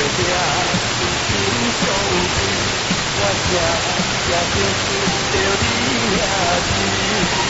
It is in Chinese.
心相随，我才就是着你遐